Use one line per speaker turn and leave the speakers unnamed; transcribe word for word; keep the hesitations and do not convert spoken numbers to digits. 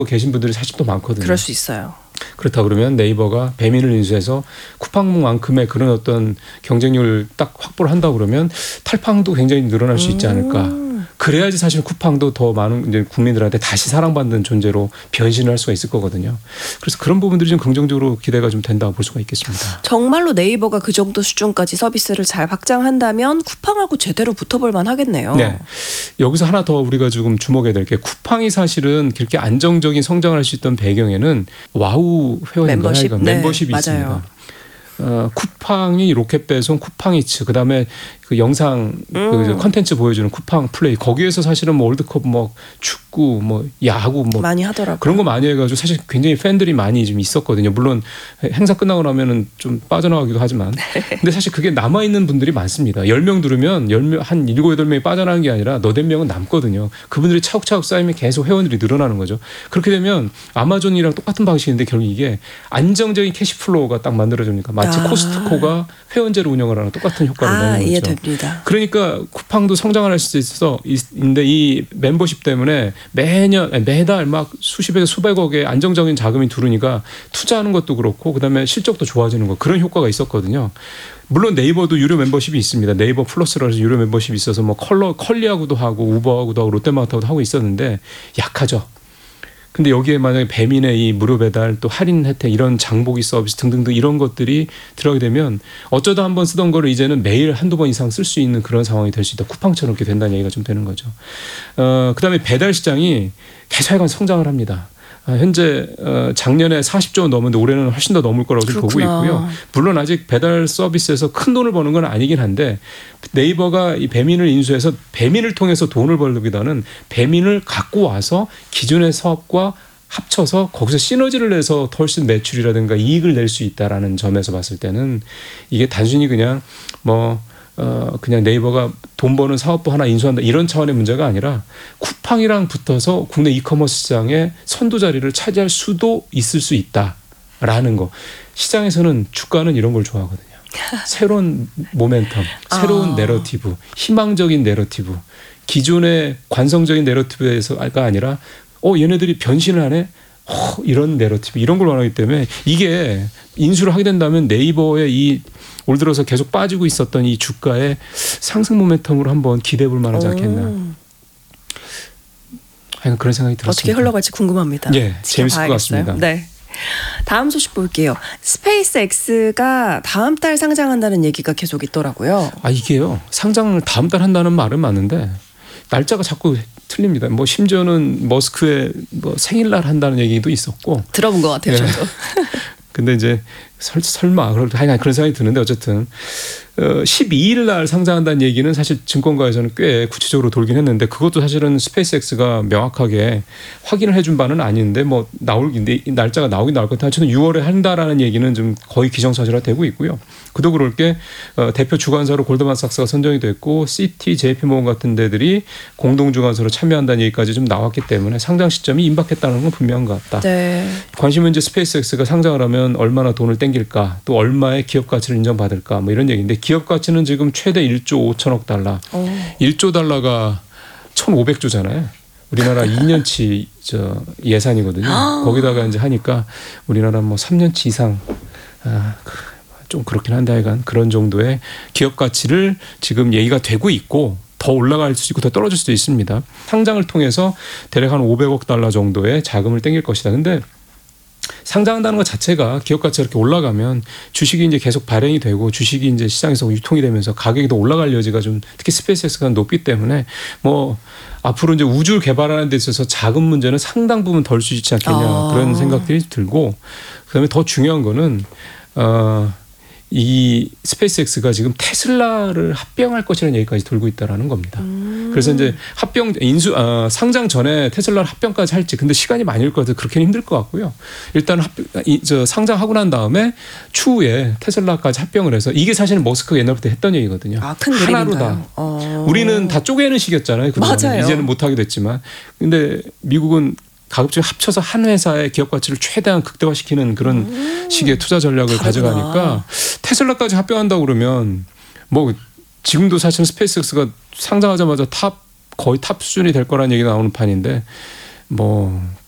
계신 분들이 사실 또 많거든요.
그럴 수 있어요.
그렇다 그러면 네이버가 배민을 인수해서 쿠팡만큼의 그런 어떤 경쟁력을 딱 확보를 한다 그러면 탈팡도 굉장히 늘어날 수 있지 않을까. 음. 그래야지 사실 쿠팡도 더 많은 이제 국민들한테 다시 사랑받는 존재로 변신을 할 수가 있을 거거든요. 그래서 그런 부분들이 좀 긍정적으로 기대가 좀 된다고 볼 수가 있겠습니다.
정말로 네이버가 그 정도 수준까지 서비스를 잘 확장한다면 쿠팡하고 제대로 붙어볼 만하겠네요.
네. 여기서 하나 더 우리가 조금 주목해야 될 게 쿠팡이 사실은 그렇게 안정적인 성장을 할 수 있던 배경에는 와우 회원인가요?
멤버십? 네,
멤버십이
맞아요.
있습니다. 어, 쿠팡이 로켓 배송, 쿠팡이츠, 그다음에 그 영상 음. 그 컨텐츠 보여주는 쿠팡 플레이, 거기에서 사실은 뭐 월드컵, 뭐 축구, 뭐 야구, 뭐
많이 하더라고요.
그런 거 많이 해가지고 사실 굉장히 팬들이 많이 좀 있었거든요. 물론 행사 끝나고 나면은 좀 빠져나가기도 하지만, 근데 사실 그게 남아 있는 분들이 많습니다. 열 명 들으면 열 명 한 일곱 여덟 명이 빠져나가는 게 아니라 너댓 명은 남거든요. 그분들이 차곡차곡 쌓이면 계속 회원들이 늘어나는 거죠. 그렇게 되면 아마존이랑 똑같은 방식인데 결국 이게 안정적인 캐시플로우가 딱 만들어집니까? 마치
아.
코스트코가 회원제로 운영을 하는 똑같은 효과를
아,
내는 거죠.
이해됩니다.
그러니까 쿠팡도 성장을 할 수 있어 있는데 이 멤버십 때문에 매년 매달 막 수십에서 수백억의 안정적인 자금이 들어오니까 투자하는 것도 그렇고 그다음에 실적도 좋아지는 거, 그런 효과가 있었거든요. 물론 네이버도 유료 멤버십이 있습니다. 네이버 플러스라서 유료 멤버십이 있어서 뭐 컬러 컬리하고도 하고 우버하고도 하고 롯데마트하고도 하고 있었는데 약하죠. 근데 여기에 만약에 배민의 이 무료 배달, 또 할인 혜택, 이런 장보기 서비스 등등등 이런 것들이 들어가게 되면 어쩌다 한번 쓰던 거를 이제는 매일 한두 번 이상 쓸 수 있는 그런 상황이 될 수 있다. 쿠팡처럼 이렇게 된다는 얘기가 좀 되는 거죠. 어, 그다음에 배달 시장이 계속해서 성장을 합니다. 현재 작년에 사십조 원 넘었는데 올해는 훨씬 더 넘을 거라고 보고 있고요. 물론 아직 배달 서비스에서 큰 돈을 버는 건 아니긴 한데 네이버가 이 배민을 인수해서 배민을 통해서 돈을 벌기보다는 배민을 갖고 와서 기존의 사업과 합쳐서 거기서 시너지를 내서 훨씬 매출이라든가 이익을 낼 수 있다라는 점에서 봤을 때는 이게 단순히 그냥 뭐 어 그냥 네이버가 돈 버는 사업부 하나 인수한다 이런 차원의 문제가 아니라 쿠팡이랑 붙어서 국내 이커머스 시장의 선도 자리를 차지할 수도 있을 수 있다라는 거. 시장에서는 주가는 이런 걸 좋아하거든요. 새로운 모멘텀, 새로운 아. 내러티브, 희망적인 내러티브, 기존의 관성적인 내러티브에서가 아니라 어 얘네들이 변신을 하네? 어, 이런 내러티브, 이런 걸 원하기 때문에 이게 인수를 하게 된다면 네이버의 이 올 들어서 계속 빠지고 있었던 이 주가의 상승 모멘텀으로 한번 기대해 볼 만하지 않겠나. 하여간 그런 생각이 들었습니다.
어떻게 흘러갈지 궁금합니다.
예, 재밌을 것 같습니다.
네. 다음 소식 볼게요. 스페이스X가 다음 달 상장한다는 얘기가 계속 있더라고요.
아, 이게요. 상장을 다음 달 한다는 말은 맞는데 날짜가 자꾸 틀립니다. 뭐 심지어는 머스크의 뭐 생일날 한다는 얘기도 있었고.
들어본 것 같아요,
네.
저도.
근데 이제 설, 설마 그런 생각이 드는데 어쨌든 어, 십이일 날 상장한다는 얘기는 사실 증권가에서는 꽤 구체적으로 돌긴 했는데 그것도 사실은 스페이스X가 명확하게 확인을 해준 바는 아닌데 뭐 나올 날짜가 나오긴 나올 것 같아요. 저는 유월에 한다라는 얘기는 좀 거의 기정사실화되고 있고요. 그도 그럴 게 어, 대표 주관사로 골드만삭스가 선정이 됐고 시티, 제이피모건 같은 데들이 공동 주관사로 참여한다는 얘기까지 좀 나왔기 때문에 상장 시점이 임박했다는 건 분명한 것 같다.
네.
관심은 이제 스페이스X가 상장을 하면 얼마나 돈을 땡길까, 또 얼마의 기업 가치를 인정받을까, 뭐 이런 얘기인데 기업 가치는 지금 최대 일조 오천억 달러, 오. 일조 달러가 천오백조잖아요. 우리나라 이 년치 저 예산이거든요. 거기다가 이제 하니까 우리나라 뭐 삼 년치 이상, 아, 좀 그렇긴 한데 하여간 그런 정도의 기업 가치를 지금 얘기가 되고 있고 더 올라갈 수 있고 더 떨어질 수도 있습니다. 상장을 통해서 대략 한 오백억 달러 정도의 자금을 땡길 것이다. 근데 상장한다는 것 자체가 기업 가치가 이렇게 올라가면 주식이 이제 계속 발행이 되고 주식이 이제 시장에서 유통이 되면서 가격이 더 올라갈 여지가 좀 특히 스페이스X가 높기 때문에 뭐 앞으로 이제 우주를 개발하는 데 있어서 자금 문제는 상당 부분 덜 수 있지 않겠냐 아. 그런 생각들이 들고 그다음에 더 중요한 거는 어. 이 스페이스X가 지금 테슬라를 합병할 것이라는 얘기까지 돌고 있다라는 겁니다. 음. 그래서 이제 합병 인수 어, 상장 전에 테슬라를 합병까지 할지 근데 시간이 많이 걸 것 같아서 그렇게는 힘들 것 같고요. 일단 합, 이, 저 상장하고 난 다음에 추후에 테슬라까지 합병을 해서 이게 사실은 머스크가 옛날부터 했던 얘기거든요.
아, 큰
하나로
그림인가요?
다.
어.
우리는 다 쪼개는 식이었잖아요.
맞아요.
이제는 못하게 됐지만, 근데 미국은 가급적 합쳐서 한 회사의 기업 가치를 최대한 극대화시키는 그런 음, 식의 투자 전략을 다르구나. 가져가니까 테슬라까지 합병한다고 그러면 뭐 지금도 사실 스페이스X가 상장하자마자 탑 거의 탑 수준이 될 거라는 얘기 나오는 판인데 뭐